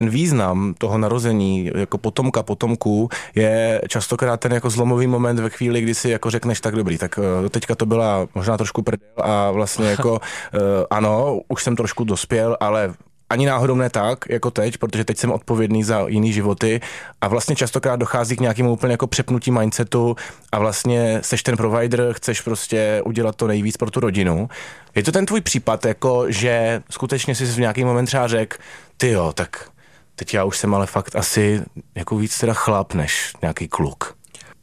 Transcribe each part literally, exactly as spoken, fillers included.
význam toho narození jako potomka potomků je častokrát ten jako zlomový moment ve chvíli, kdy si jako řekneš tak dobrý, tak teďka to byla možná trošku prdel a vlastně jako ano, už jsem trošku dospěl, ale ani náhodou ne tak, jako teď, protože teď jsem odpovědný za jiný životy a vlastně častokrát dochází k nějakému úplně jako přepnutí mindsetu a vlastně seš ten provider, chceš prostě udělat to nejvíc pro tu rodinu. Je to ten tvůj případ, jako že skutečně si v nějaký moment třeba řekl, tyjo, tak teď já už jsem ale fakt asi jako víc teda chlap než nějaký kluk.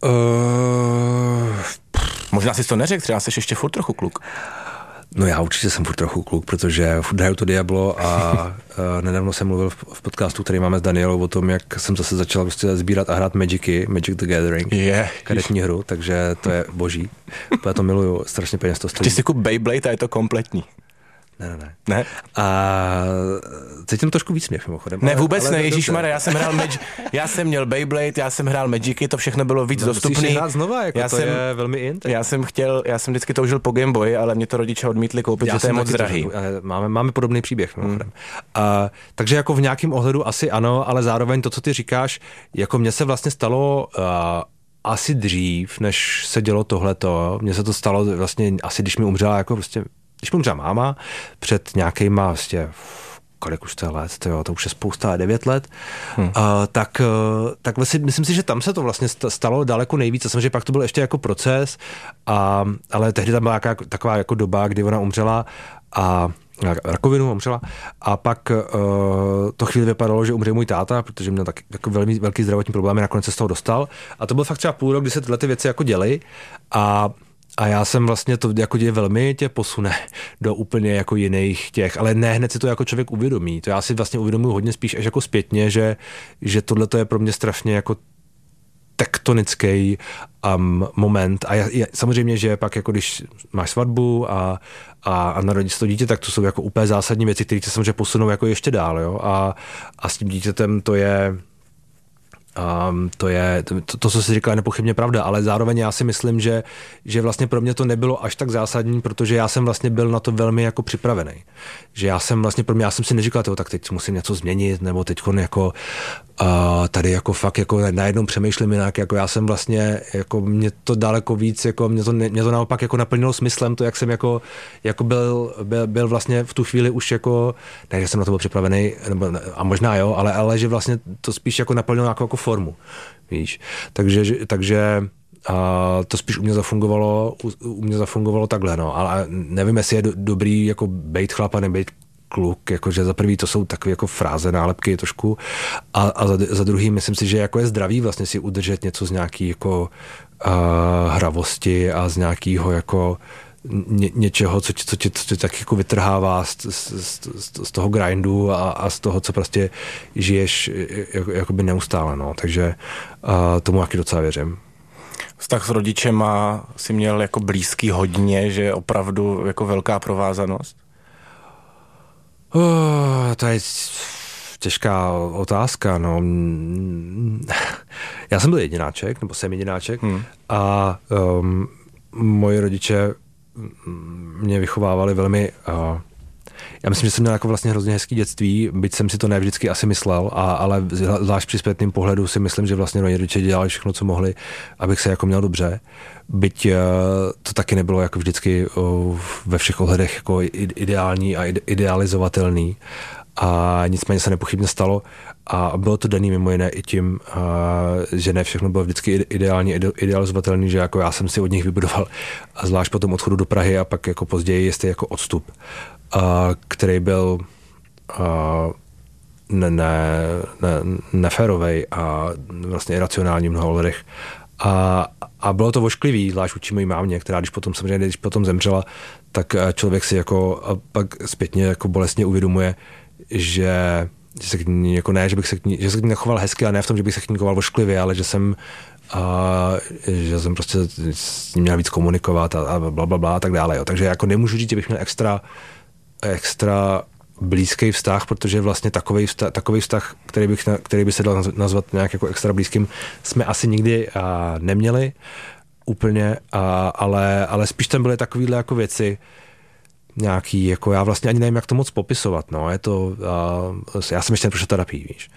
Uh... Možná jsi to neřekl, třeba jsi ještě furt trochu kluk. No já určitě jsem furt trochu kluk, protože furt hraju to Diablo a uh, nedávno jsem mluvil v, v podcastu, který máme s Danielou, o tom, jak jsem zase začal prostě sbírat a hrát Magicy, Magic the Gathering, yeah. karetní hru, takže to je boží. Já to miluju, strašně peněz to stojí. Ty si kup Beyblade a je to kompletní. Ne, ne, ne. Ne? A cítím trošku víc mě, mimochodem. Ne, vůbec ale, ne, ježišmarja, já jsem hrál Magic, já jsem měl Beyblade, já jsem hrál Magicy, to všechno bylo víc no, dostupný. Musíš hrát znova, jako já to jsem, je velmi in. Já jsem chtěl, já jsem vždycky toužil po Game Boy, ale mě to rodiče odmítli koupit, já že to je moc drahý. To, máme, máme podobný příběh, mimochodem. Hmm. A, takže jako v nějakém ohledu asi ano, ale zároveň to, co ty říkáš, jako mně se vlastně stalo uh, asi dřív, než se dělo tohleto. Mně se to stalo vlastně asi, když mi umřela jako prostě Když mi umřela máma před nějakýma vlastně, kolik už to je let, to, jo, to už je spousta, devět let, hmm. uh, tak, uh, tak vlastně, myslím si, že tam se to vlastně stalo daleko nejvíc. A samozřejmě pak to byl ještě jako proces, a, ale tehdy tam byla jaká, taková jako doba, kdy ona umřela a rakovinu umřela a pak uh, to chvíli vypadalo, že umře můj táta, protože měl tak, jako velmi velký zdravotní problémy, nakonec se z toho dostal. A to byl fakt třeba půl rok, kdy se tyhle ty věci jako děly a A já jsem vlastně to jako tě velmi tě posune do úplně jako jiných těch, ale ne hned si to jako člověk uvědomí. To já si vlastně uvědomuji hodně spíš až jako zpětně, že, že tohle to je pro mě strašně jako tektonický um, moment. A já, já, samozřejmě, že pak jako když máš svatbu a, a, a narodí se to dítě, tak to jsou jako úplně zásadní věci, které se samozřejmě posunou jako ještě dál. Jo? A, a s tím dítětem to je Um, to je, to, to, co jsi říkala, je nepochybně pravda, ale zároveň já si myslím, že, že vlastně pro mě to nebylo až tak zásadní, protože já jsem vlastně byl na to velmi jako připravený. Že já jsem vlastně, pro mě, já jsem si neříkal, toho, tak teď musím něco změnit, nebo teď jako uh, tady jako fakt jako najednou přemýšlím jinak, jako já jsem vlastně, jako mě to daleko víc, jako mě to, mě to naopak jako naplnilo smyslem, to jak jsem jako, jako byl, byl, byl vlastně v tu chvíli už jako, ne, že jsem na to byl připravený, nebo, a možná jo, ale, ale že vlastně to spíš jako naplnilo jako, jako formu, víš. Takže, takže a to spíš u mě zafungovalo, u, u mě zafungovalo takhle, no. Ale nevím, jestli je do, dobrý jako bejt chlapa, nebejt kluk, jakože za prvý to jsou takové jako fráze, nálepky trošku a, a za, za druhý myslím si, že jako je zdravý vlastně si udržet něco z nějaký jako uh, hravosti a z nějakého jako ně, něčeho, co, co, tě, co tě tak jako vytrhává z, z, z, z toho grindu a, a z toho, co prostě žiješ jako, jakoby neustále, no. Takže uh, tomu taky docela věřím. Vztah s rodičema si měl jako blízký hodně, že je opravdu jako velká provázanost? Uh, to je těžká otázka, no. Já jsem byl jedináček, nebo jsem jedináček hmm. a um, moji rodiče mě vychovávali velmi, uh, já myslím, že jsem měl jako vlastně hrozně hezký dětství, byť jsem si to ne vždycky asi myslel, a, ale zvlášť při zpětným pohledu si myslím, že vlastně rodiče dělali všechno, co mohli, abych se jako měl dobře. Byť uh, to taky nebylo jako vždycky uh, ve všech ohledech jako ideální a idealizovatelný. A nicméně se nepochybně stalo a bylo to daný mimo jiné i tím, uh, že ne všechno bylo vždycky ideálně idealizovatelný, že jako já jsem si od nich vybudoval, a zvlášť po tom odchodu do Prahy a pak jako později jestli jako odstup, uh, který byl uh, ne, ne, ne, neférovej a vlastně iracionální v mnoha ohledech. A, a bylo to ošklivý, zvlášť vůči mojí mámě, která když potom, samozřejmě, když potom zemřela, tak člověk si jako a pak zpětně jako bolestně uvědomuje, že, že se k ní, jako ne, že bych se k ní, že se k ní nechoval hezky, a ne v tom, že bych se k ní choval ošklivě, ale že jsem a, že jsem prostě s ním měl víc komunikovat a, a bla, bla, bla a tak dále. Jo. Takže jako nemůžu říct, že bych měl extra extra blízký vztah, protože vlastně takový vztah, takový vztah, který, bych, který by se dal nazvat nějak jako extra blízkým, jsme asi nikdy a, neměli úplně, a, ale, ale spíš tam byly takovýhle jako věci. nějaký, jako já vlastně ani nevím, jak to moc popisovat, no, je to, uh, já jsem ještě neprošel terapii, víš.